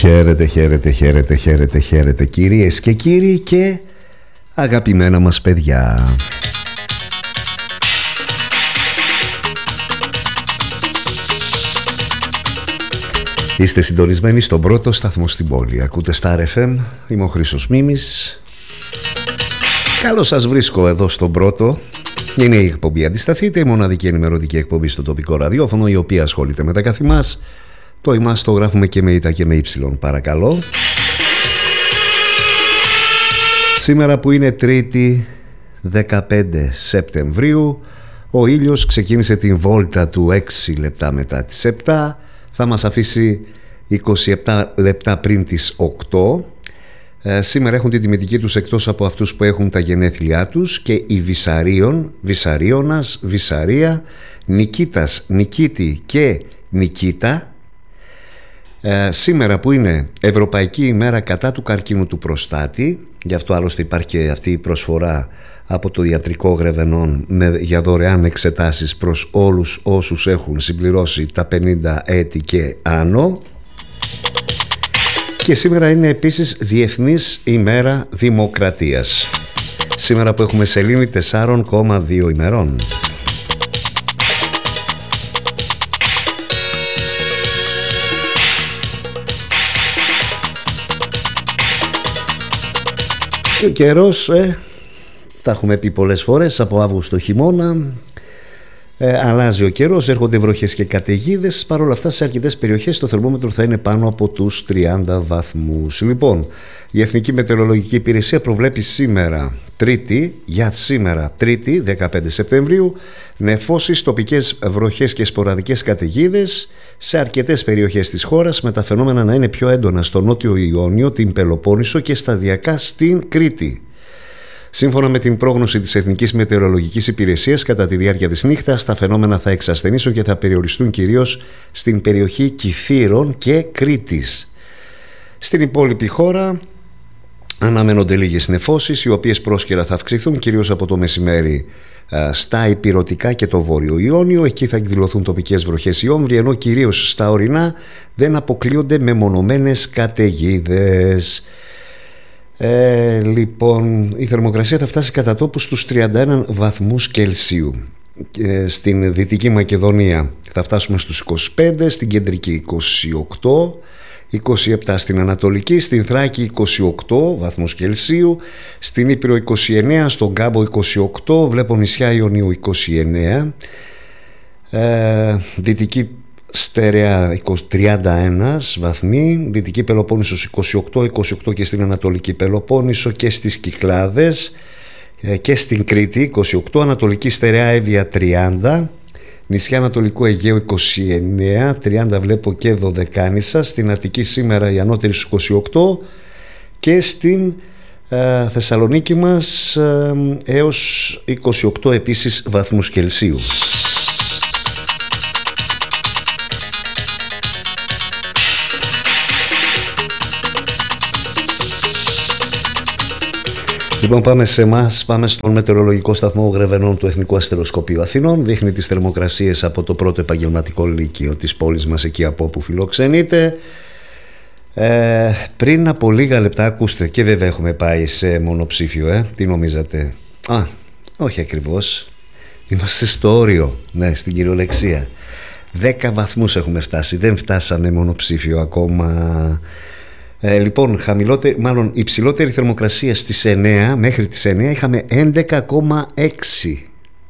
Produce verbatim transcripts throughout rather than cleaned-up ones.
Χαίρετε, χαίρετε, χαίρετε, χαίρετε, χαίρετε κυρίες και κύριοι και αγαπημένα μας παιδιά. Είστε συντονισμένοι στον πρώτο σταθμό στην πόλη. Ακούτε Star εφ εμ, είμαι ο Χρήστος Μίμης. Καλώς σας βρίσκω εδώ στον πρώτο. Είναι η εκπομπή Αντισταθείτε, η μοναδική ενημερωτική εκπομπή στο τοπικό ραδιόφωνο, η οποία ασχολείται με τα καθημάς. Το ημάς το γράφουμε και με ήττα και με ύψιλον, παρακαλώ. Σήμερα που είναι Τρίτη δεκαπέντε Σεπτεμβρίου, ο ήλιος ξεκίνησε την βόλτα του έξι λεπτά μετά τις επτά. Θα μας αφήσει είκοσι επτά λεπτά πριν τις οκτώ. Ε, σήμερα έχουν την τιμητική τους εκτός από αυτούς που έχουν τα γενέθλιά τους και η Βυσαρίων, Βυσαρίωνας, Βυσαρία, Νικήτας, Νικήτη και Νικήτα. Ε, σήμερα που είναι Ευρωπαϊκή ημέρα κατά του καρκίνου του προστάτη, γι' αυτό άλλωστε υπάρχει και αυτή η προσφορά από το Ιατρικό Γρεβενών με, για δωρεάν εξετάσεις προς όλους όσους έχουν συμπληρώσει τα πενήντα έτη και άνω. Και σήμερα είναι επίσης Διεθνής ημέρα Δημοκρατίας, σήμερα που έχουμε σελήνη τέσσερα κόμμα δύο ημερών. Και ο καιρός, ε, τα έχουμε πει πολλές φορές, από Αύγουστο χειμώνα, ε, αλλάζει ο καιρός, έρχονται βροχές και καταιγίδες. Παρ' όλα αυτά σε αρκετές περιοχές το θερμόμετρο θα είναι πάνω από τους τριάντα βαθμούς. Λοιπόν, η Εθνική Μετεωρολογική Υπηρεσία προβλέπει σήμερα Τρίτη, για σήμερα Τρίτη δεκαπέντε Σεπτεμβρίου, νεφώσεις, τοπικές βροχές και σποραδικές καταιγίδες σε αρκετές περιοχές της χώρας, με τα φαινόμενα να είναι πιο έντονα στο νότιο Ιόνιο, την Πελοπόννησο και σταδιακά στην Κρήτη. Σύμφωνα με την πρόγνωση της Εθνικής Μετεωρολογικής Υπηρεσίας, κατά τη διάρκεια της νύχτας τα φαινόμενα θα εξασθενήσουν και θα περιοριστούν κυρίως στην περιοχή Κηφείρων και Κρήτης. Στην υπόλοιπη χώρα αναμένονται λίγες νεφώσεις, οι οποίες πρόσκαιρα θα αυξηθούν κυρίως από το μεσημέρι στα Ηπειρωτικά και το Βόρειο Ιόνιο. Εκεί θα εκδηλωθούν τοπικές βροχές ή όμβροι, ενώ κυρίως στα ορεινά δεν αποκλείονται μεμονωμένες καταιγίδες. Ε, λοιπόν, η θερμοκρασία θα φτάσει κατά τόπου στους τριάντα ένα βαθμούς Κελσίου. Ε, στην Δυτική Μακεδονία θα φτάσουμε στους είκοσι πέντε, στην Κεντρική είκοσι οκτώ, είκοσι επτά στην Ανατολική, στην Θράκη είκοσι οκτώ βαθμούς Κελσίου, στην Ήπειρο είκοσι εννέα, στον Κάμπο είκοσι οκτώ, βλέπω νησιά Ιωνίου είκοσι εννέα, ε, Δυτική Στερεά τριάντα ένα βαθμοί, Δυτική Πελοπόννησος είκοσι οκτώ, είκοσι οκτώ και στην Ανατολική Πελοπόννησο και στις Κυκλάδες και στην Κρήτη είκοσι οκτώ, Ανατολική Στερεά Εύβοια τριάντα, νησιά Ανατολικού Αιγαίου είκοσι εννέα, τριάντα βλέπω και Δωδεκάνησα, στην Αττική σήμερα η ανώτερη στους είκοσι οκτώ και στην ε, Θεσσαλονίκη μας ε, έως είκοσι οκτώ επίσης βαθμούς Κελσίου. Λοιπόν, πάμε σε εμάς, πάμε στον μετεωρολογικό σταθμό Γρεβενών του Εθνικού Αστεροσκοπείου Αθηνών. Δείχνει τις θερμοκρασίες από το πρώτο επαγγελματικό λύκειο της πόλης μας, εκεί από όπου φιλοξενείται. Ε, πριν από λίγα λεπτά, ακούστε, και βέβαια έχουμε πάει σε μονοψήφιο, ε, τι νομίζατε? Α, όχι ακριβώς. Είμαστε στο όριο, ναι, στην κυριολεξία. δέκα βαθμούς έχουμε φτάσει, δεν φτάσαμε μονοψήφιο ακόμα. Ε, λοιπόν, χαμηλότερη, μάλλον υψηλότερη θερμοκρασία στις εννέα, μέχρι τις εννέα είχαμε έντεκα κόμμα έξι.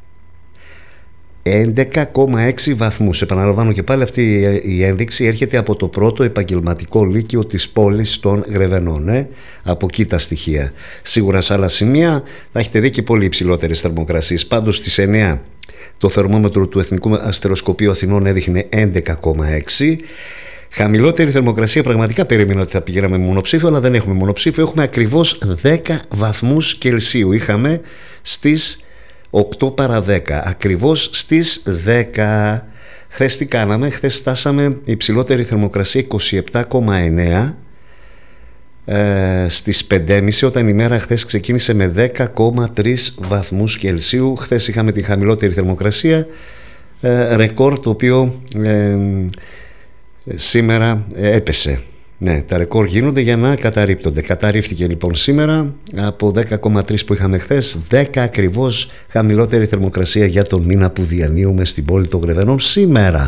έντεκα κόμμα έξι βαθμούς. Επαναλαμβάνω και πάλι, αυτή η ένδειξη έρχεται από το πρώτο επαγγελματικό λύκειο της πόλης των Γρεβενών. Ε? Από εκεί τα στοιχεία. Σίγουρα σε άλλα σημεία θα έχετε δει και πολύ υψηλότερες θερμοκρασίες. Πάντως στις εννέα το θερμόμετρο του Εθνικού Αστεροσκοπείου Αθηνών έδειχνε έντεκα κόμμα έξι. Χαμηλότερη θερμοκρασία, πραγματικά περίμενα ότι θα πηγαίναμε με μονοψήφιο, αλλά δεν έχουμε μονοψήφιο. Έχουμε ακριβώς δέκα βαθμούς Κελσίου. Είχαμε στις οκτώ παρά δέκα, ακριβώς στις δέκα. Χθες τι κάναμε? Χθες φτάσαμε υψηλότερη θερμοκρασία είκοσι επτά κόμμα εννέα ε, στις πέντε και μισή, όταν η μέρα χθες ξεκίνησε με δέκα κόμμα τρία βαθμούς Κελσίου. Χθες είχαμε τη χαμηλότερη θερμοκρασία, ε, ρεκόρ το οποίο... Ε, σήμερα έπεσε Ναι, τα ρεκόρ γίνονται για να καταρρίπτονται. Καταρρίφθηκε λοιπόν σήμερα από δέκα κόμμα τρία που είχαμε χθες, δέκα ακριβώς χαμηλότερη θερμοκρασία για τον μήνα που διανύουμε στην πόλη των Γρεβενών σήμερα.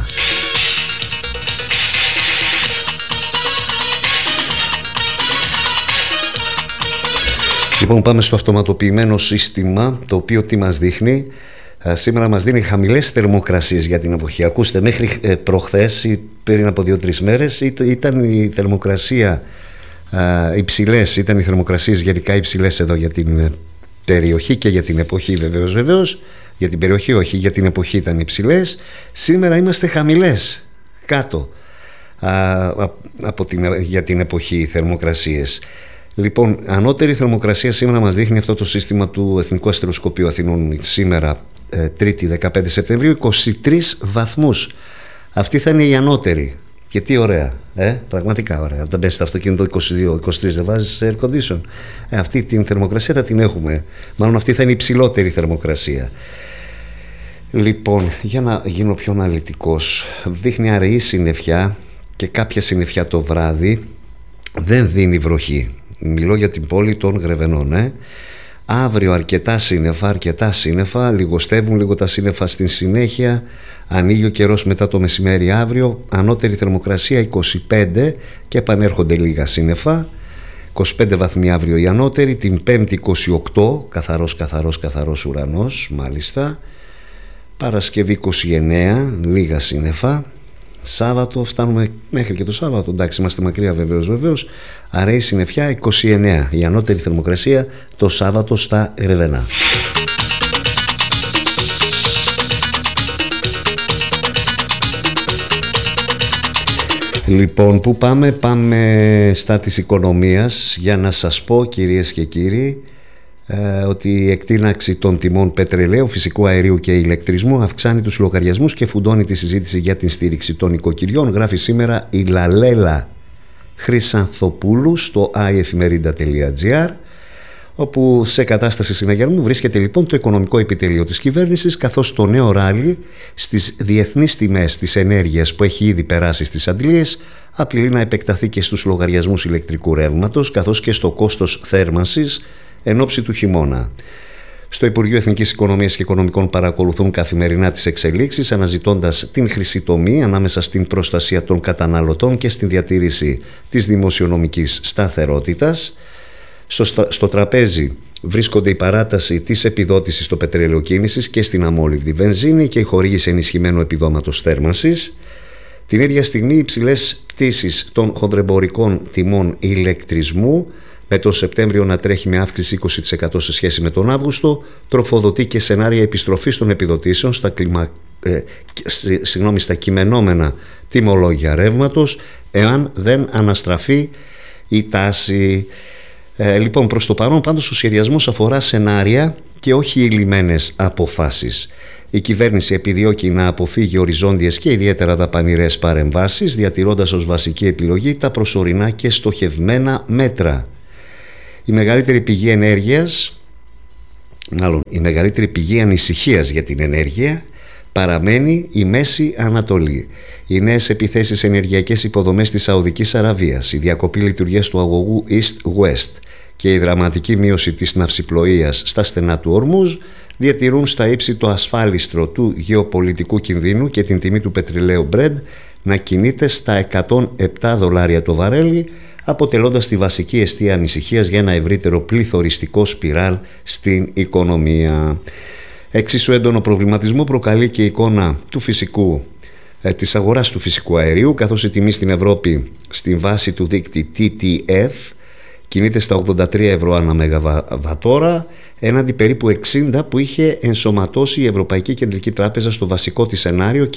Λοιπόν, πάμε στο αυτοματοποιημένο σύστημα, το οποίο τι μας δείχνει? Σήμερα μας δίνει χαμηλές θερμοκρασίες για την εποχή. Ακούστε, μέχρι προχθές ή πριν από δύο-τρεις μέρες ήταν η θερμοκρασία υψηλές, ήταν οι θερμοκρασίες γενικά υψηλές εδώ για την περιοχή και για την εποχή βεβαίως, βεβαίως. Για την περιοχή όχι, για την εποχή ήταν υψηλές. Σήμερα είμαστε χαμηλές, κάτω από την, για την εποχή θερμοκρασίες. Λοιπόν, ανώτερη θερμοκρασία σήμερα μας δείχνει αυτό το σύστημα του Εθνικού Αστεροσκοπείου Αθηνών σήμερα, ε, Τρίτη δεκαπέντε Σεπτεμβρίου, είκοσι τρεις βαθμούς. Αυτή θα είναι η ανώτερη. Και τι ωραία, ε, πραγματικά ωραία. Αν τα μπες στο αυτοκίνητο είκοσι δύο είκοσι τρία δεν βάζεις air condition. Ε, αυτή την θερμοκρασία θα την έχουμε. Μάλλον αυτή θα είναι η υψηλότερη θερμοκρασία. Λοιπόν, για να γίνω πιο αναλυτικός, δείχνει αραιή συννεφιά και κάποια συννεφιά το βράδυ. Δεν δίνει βροχή. Μιλώ για την πόλη των Γρεβενών. Ε. Αύριο αρκετά σύννεφα, αρκετά σύννεφα, λιγοστεύουν λίγο τα σύννεφα στην συνέχεια. Ανοίγει ο καιρός μετά το μεσημέρι αύριο. Ανώτερη θερμοκρασία είκοσι πέντε και επανέρχονται λίγα σύννεφα. είκοσι πέντε βαθμοί αύριο η ανώτερη. Την Πέμπτη είκοσι οκτώ, καθαρός, καθαρός, καθαρός ουρανός, μάλιστα. Παρασκευή είκοσι εννέα, λίγα σύννεφα. Σάββατο, φτάνουμε μέχρι και το Σάββατο. Εντάξει, είμαστε μακριά βεβαίως, βεβαίως. Αραιή συννεφιά είκοσι εννέα. Η ανώτερη θερμοκρασία το Σάββατο στα Γρεβενά. Λοιπόν, πού πάμε? Πάμε στα της οικονομίας για να σας πω, κυρίες και κύριοι, Ε, ότι η εκτείναξη των τιμών πετρελαίου, φυσικού αερίου και ηλεκτρισμού αυξάνει τους λογαριασμούς και φουντώνει τη συζήτηση για την στήριξη των οικοκυριών. Γράφει σήμερα η Λαλέλα Χρυσανθοπούλου στο άι εφημερίδα τελεία τζι άρ, όπου σε κατάσταση συναγερμού βρίσκεται λοιπόν το οικονομικό επιτελείο της κυβέρνησης, καθώς το νέο ράλι στις διεθνείς τιμές της ενέργειας που έχει ήδη περάσει στις αντλίες απειλεί να επεκταθεί και στους λογαριασμούς ηλεκτρικού ρεύματος, καθώς και στο κόστος θέρμανσης εν ώψη του χειμώνα. Στο Υπουργείο Εθνικής Οικονομίας και Οικονομικών παρακολουθούν καθημερινά τις εξελίξεις, αναζητώντας την χρυσή τομή ανάμεσα στην προστασία των καταναλωτών και στην διατήρηση της δημοσιονομικής σταθερότητας. Στο, στο τραπέζι βρίσκονται η παράταση της επιδότησης στο πετρέλαιο κίνησης και στην αμόλυβδη βενζίνη και η χορήγηση ενισχυμένου επιδόματος θέρμανσης. Την ίδια στιγμή οι υψηλές πτήσεις των χοντρεμπορικών τιμών ηλεκτρισμού, με τον Σεπτέμβριο να τρέχει με αύξηση είκοσι τοις εκατό σε σχέση με τον Αύγουστο, τροφοδοτεί και σενάρια επιστροφής των επιδοτήσεων στα, κλιμα... ε, συγγνώμη, στα κειμενόμενα τιμολόγια ρεύματος, εάν δεν αναστραφεί η τάση. Ε, λοιπόν, προς το παρόν πάντως ο σχεδιασμός αφορά σενάρια και όχι ηλυμένες αποφάσεις. Η κυβέρνηση επιδιώκει να αποφύγει οριζόντιες και ιδιαίτερα δαπανηρές παρεμβάσεις, διατηρώντας ως βασική επιλογή τα προσωρινά και στοχευμένα μέτρα. Η μεγαλύτερη πηγή ενέργειας, μάλλον η μεγαλύτερη πηγή ανησυχίας για την ενέργεια παραμένει η Μέση Ανατολή. Οι νέες επιθέσεις σε ενεργειακές υποδομές της Σαουδικής Αραβίας, η διακοπή λειτουργίας του αγωγού East-West και η δραματική μείωση της ναυσιπλοείας στα στενά του Ορμούζ διατηρούν στα ύψη το ασφάλιστρο του γεωπολιτικού κινδύνου και την τιμή του πετρελαίου Brent να κινείται στα εκατόν επτά δολάρια το βαρέλι, αποτελώντας τη βασική αιστεία ανησυχίας για ένα ευρύτερο πληθωριστικό σπιράλ στην οικονομία. Εξίσου έντονο προβληματισμό προκαλεί και η εικόνα του φυσικού, ε, της αγοράς του φυσικού αερίου, καθώς η τιμή στην Ευρώπη στη βάση του δείκτη τι τι εφ κινείται στα ογδόντα τρία ευρώ ανά μεγαβατόρα, έναντι περίπου εξήντα που είχε ενσωματώσει η Ευρωπαϊκή Κεντρική Τράπεζα στο βασικό της σενάριο